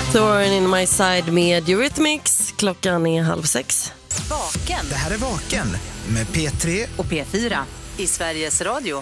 Thorn in my side med Eurythmics. Klockan är 5:30. Vaken. Det här är Vaken med P3 och P4 i Sveriges Radio.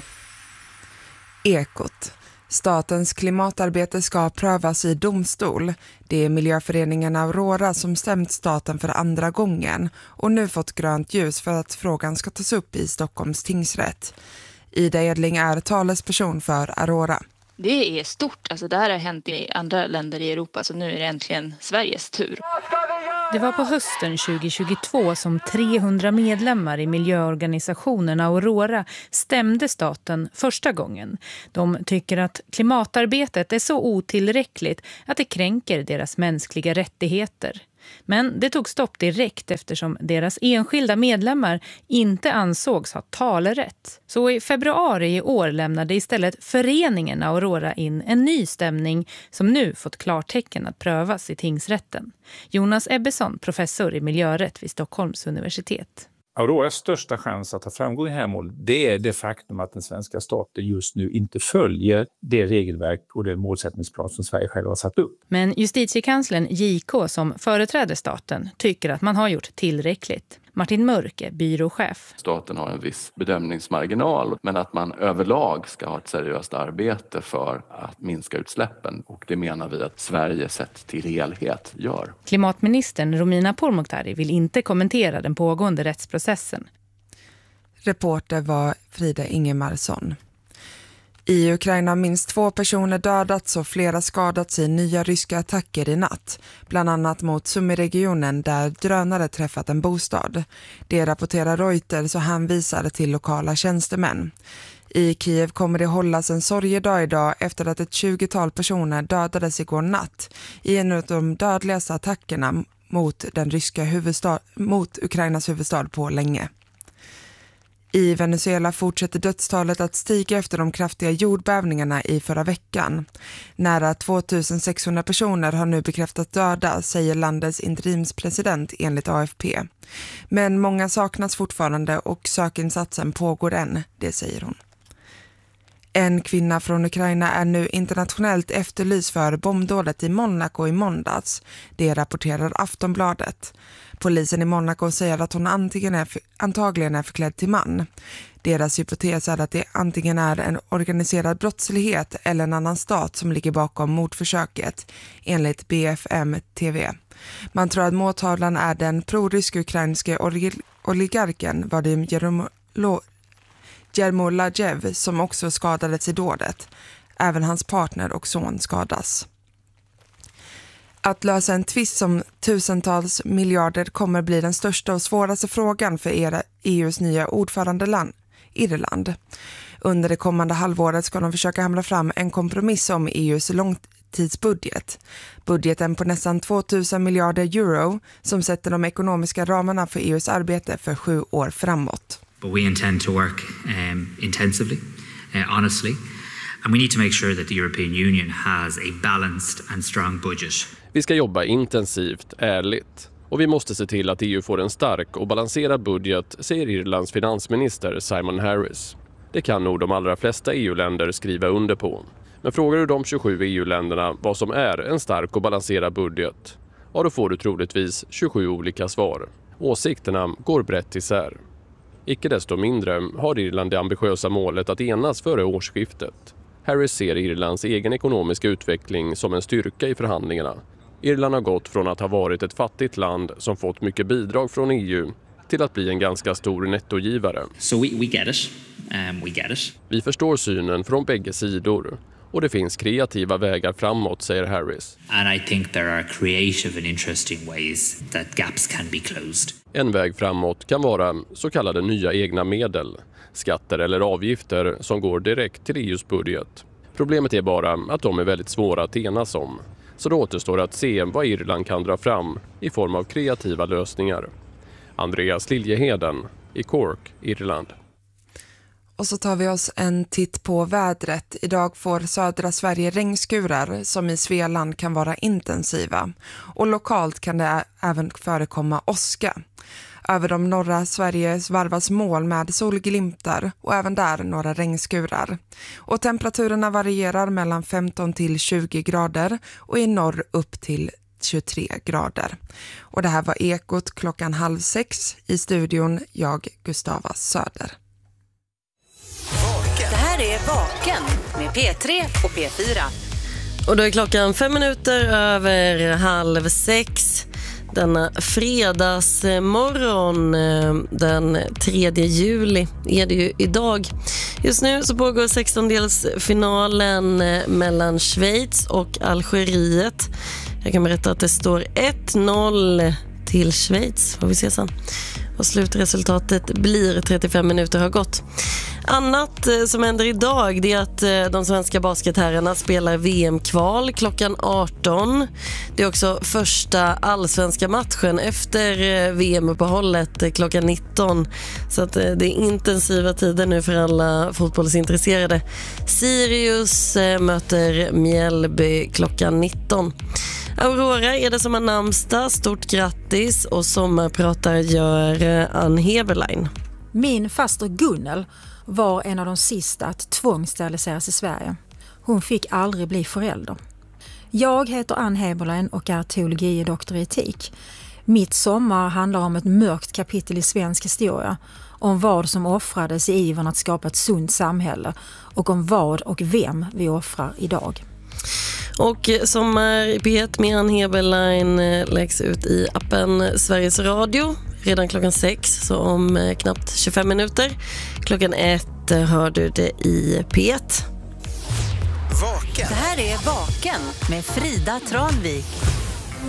Ekot. Statens klimatarbete ska prövas i domstol. Det är miljöföreningen Aurora som stämt staten för andra gången och nu fått grönt ljus för att frågan ska tas upp i Stockholms tingsrätt. Ida Edling är talesperson för Aurora. Det är stort. Alltså det här har hänt i andra länder i Europa, så nu är det äntligen Sveriges tur. Det var på hösten 2022 som 300 medlemmar i miljöorganisationen Aurora stämde staten första gången. De tycker att klimatarbetet är så otillräckligt att det kränker deras mänskliga rättigheter. Men det tog stopp direkt eftersom deras enskilda medlemmar inte ansågs ha talerätt. Så i februari i år lämnade istället föreningen Aurora in en ny stämning som nu fått klartecken att prövas i tingsrätten. Jonas Ebbesson, professor i miljörätt vid Stockholms universitet. Auroras största chans att ha framgång i det här målet, det är det faktum att den svenska staten just nu inte följer det regelverk och det målsättningsplan som Sverige själv har satt upp. Men justitiekanslern JK som företräder staten tycker att man har gjort tillräckligt. Martin Mörk är byråchef. Staten har en viss bedömningsmarginal, men att man överlag ska ha ett seriöst arbete för att minska utsläppen. Och det menar vi att Sverige sett till helhet gör. Klimatministern Romina Pourmokhtari vill inte kommentera den pågående rättsprocessen. Reporter var Frida Ingemarsson. I Ukraina har minst 2 personer dödats och flera skadats i nya ryska attacker i natt. Bland annat mot Sumy-regionen där drönare träffat en bostad. Det rapporterar Reuters och hänvisar till lokala tjänstemän. I Kiev kommer det hållas en sorgedag idag efter att ett 20-tal personer dödades igår natt i en av de dödligaste attackerna mot mot Ukrainas huvudstad på länge. I Venezuela fortsätter dödstalet att stiga efter de kraftiga jordbävningarna i förra veckan. Nära 2600 personer har nu bekräftat döda, säger landets interimspresident enligt AFP. Men många saknas fortfarande och sökinsatsen pågår än, det säger hon. En kvinna från Ukraina är nu internationellt efterlyst för bombdådet i Monaco i måndags. Det rapporterar Aftonbladet. Polisen i Monaco säger att hon antagligen är förklädd till man. Deras hypotes är att det antingen är en organiserad brottslighet eller en annan stat som ligger bakom mordförsöket, enligt BFM TV. Man tror att måltavlan är den pro-rysk-ukrainske oligarken Vadim Yermolajev som också skadades i dådet. Även hans partner och son skadas. Att lösa en tvist som tusentals miljarder kommer bli den största och svåraste frågan för EUs nya ordförandeland, Irland. Under det kommande halvåret ska de försöka hamna fram en kompromiss om EUs långtidsbudget. Budgeten på nästan 2000 miljarder euro som sätter de ekonomiska ramarna för EUs arbete för 7 år framåt. But we intend to work intensively, honestly, and we need to make sure that the European Union has a balanced and strong budget. Vi ska jobba intensivt, ärligt. Och vi måste se till att EU får en stark och balanserad budget, säger Irlands finansminister Simon Harris. Det kan nog de allra flesta EU-länder skriva under på. Men frågar du de 27 EU-länderna vad som är en stark och balanserad budget, ja då får du troligtvis 27 olika svar. Åsikterna går brett isär. Icke desto mindre har Irland det ambitiösa målet att enas före årsskiftet. Harris ser Irlands egen ekonomiska utveckling som en styrka i förhandlingarna. Irland har gått från att ha varit ett fattigt land som fått mycket bidrag från EU till att bli en ganska stor nettogivare. So we get it. We get it. Vi förstår synen från bägge sidor. Och det finns kreativa vägar framåt, säger Harris. And I think there are creative and interesting ways that gaps can be closed. En väg framåt kan vara så kallade nya egna medel, skatter eller avgifter som går direkt till EUs budget. Problemet är bara att de är väldigt svåra att enas om. Så det återstår att se vad Irland kan dra fram i form av kreativa lösningar. Andreas Liljeheden i Cork, Irland. Och så tar vi oss en titt på vädret. Idag får södra Sverige regnskurar som i Svealand kan vara intensiva. Och lokalt kan det även förekomma åska. Över de norra Sveriges varvas moln med solglimtar och även där några regnskurar. Och temperaturerna varierar mellan 15 till 20 grader och i norr upp till 23 grader. Och det här var Ekot 5:30 i studion, jag Gustava Söder. Det här är Vaken med P3 och P4. Och då är klockan 5 minuter över 5:30 denna fredagsmorgon den 3 juli är det ju idag. Just nu så pågår 16-delsfinalen mellan Schweiz och Algeriet. Jag kan berätta att det står 1-0 till Schweiz. Får vi se sen vad slutresultatet blir. 35 minuter har gått. Annat som händer idag, det är att de svenska basketherrarna spelar VM-kval klockan 18. Det är också första allsvenska matchen efter VM-uppehållet klockan 19. Så att det är intensiva tider nu för alla fotbollsintresserade. Sirius möter Mjällby klockan 19. Aurora är det som har namnsdag. Stort grattis, och sommarpratar gör Ann Heberlein. Min faster Gunnel var en av de sista att tvångssteriliseras i Sverige. Hon fick aldrig bli förälder. Jag heter Ann Heberlein och är teologidoktor i etik. Mitt sommar handlar om ett mörkt kapitel i svensk historia. Om vad som offrades i ivern att skapa ett sunt samhälle. Och om vad och vem vi offrar idag. Och Sommar i P1 med Ann Heberlein läggs ut i appen Sveriges Radio redan klockan 6, så om knappt 25 minuter. Klockan 1 hör du det i P1. Det här är Vaken med Frida Tranvik.